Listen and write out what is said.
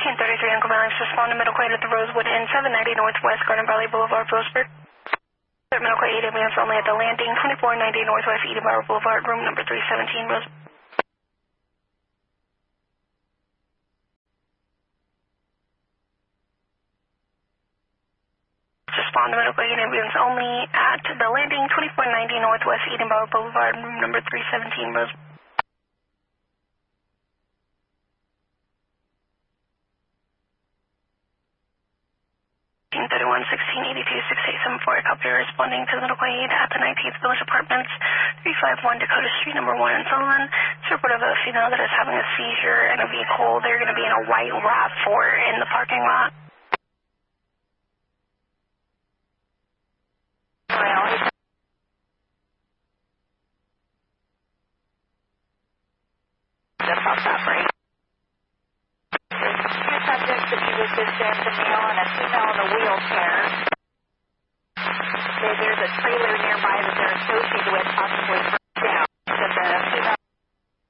1533 Uncle Valley, respond to medical aid at the Rosewood Inn, 790 Northwest Garden Valley Boulevard, Roseburg. Medical aid ambulance only at the landing, 2490 Northwest Edenbauer Boulevard, room number 317, Roseburg. Respond to medical aid ambulance only at the landing, 2490 Northwest Edenbauer Boulevard, room number 317, Roseburg. 1682 6874, copy responding to the medical aid at the 19th Village Apartments, 351 Dakota Street, number 1 in Sullivan. It's a report of a female that is having a seizure in a vehicle. They're going to be in a white RAV4 in the parking lot. Just off that break. Two subjects that you just dispatched, a male and a female in a wheelchair. There's a trailer nearby that they're associated with, possibly.